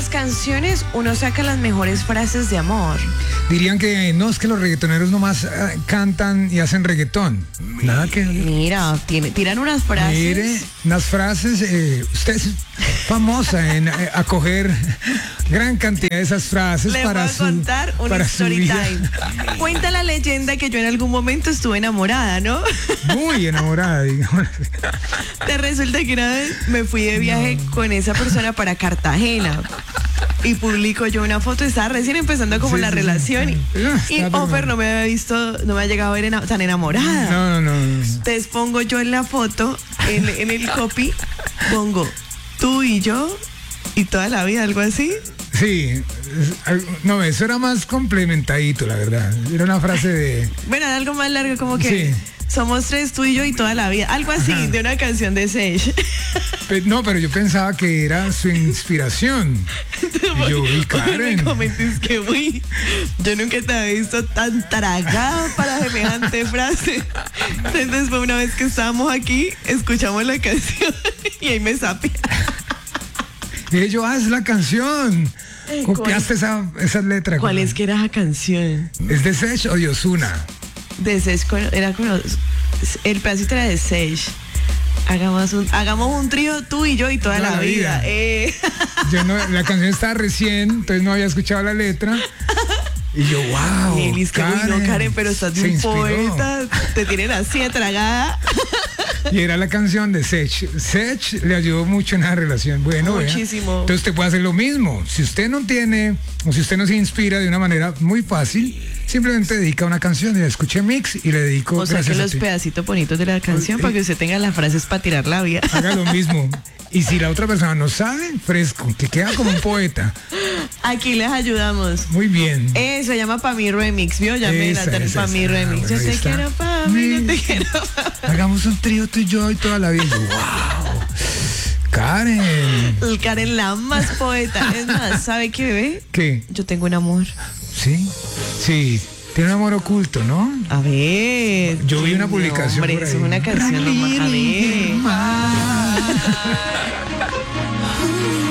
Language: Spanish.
las canciones uno saca las mejores frases de amor? Dirían que no, es que los reggaetoneros nomás cantan y hacen reggaetón. Nada que... Mira, tiran unas frases. Mire, unas frases, usted es famosa en acoger gran cantidad de esas frases Le para voy a contar una para su story vida. time. Cuenta la leyenda que yo en algún momento estuve enamorada, ¿no? Muy enamorada, digamos. Te resulta que una vez me fui de viaje con esa persona para Cartagena y publico yo una foto, estaba recién empezando como Sí, la sí, relación sí. y Está Offer perfecto. no me había visto, no me ha llegado a ver tan enamorada. No. Entonces pongo yo en la foto, en el copy, pongo tú y yo y toda la vida, algo así. Sí, no, eso era más complementadito, la verdad. Era una frase de... Bueno, algo más largo como que Sí. somos tres, tú y yo y toda la vida. Algo así, Ajá. de una canción de Sage. No, pero yo pensaba que era su inspiración. Y yo, uy, Me Karen. comentes que, uy, yo nunca te había visto tan tragada para semejante frase. Entonces fue una vez que estábamos aquí, escuchamos la canción y ahí me sapea. Y yo, es la canción. Copiaste esa letra. ¿Cuál es que era esa canción? ¿Es de Sech o de Ozuna? De Sage, era como, el pedacito era de Sage. Hagamos un trío tú y yo y toda la vida. Yo no, la canción estaba recién, entonces no había escuchado la letra. Y yo, wow. Y listo, no, Karen, pero estás se un inspiró. poeta, te tienen así atragada. Y era la canción de Sech. Sech le ayudó mucho en la relación. Bueno, Muchísimo. vea. Entonces usted puede hacer lo mismo. Si usted no tiene, o si usted no se inspira de una manera muy fácil, simplemente dedica una canción y la escuche mix y le dedico. O saque gracias a los ti. pedacitos bonitos de la canción para que usted tenga las frases para tirar la vida. Haga lo mismo. Y si la otra persona no sabe, fresco, que queda como un poeta. Aquí les ayudamos. Muy bien. Eso se llama Pa' mi remix, ¿vio? Ya me Esa, delataron esa, Pa' mi esa. remix. Bueno, Yo ahí te está. quiero pa' mí, yo te quiero pa' Hagamos un trío tú y yo y toda la vida. Y yo, wow. Karen. mí. Karen, la más poeta. Es más, ¿sabe qué, bebé? ¿Qué? Yo tengo un amor. Sí. Sí. Tiene un amor oculto, ¿no? A ver. Yo vi una no, publicación hombre, por eso ahí. es una canción nomás. A ver.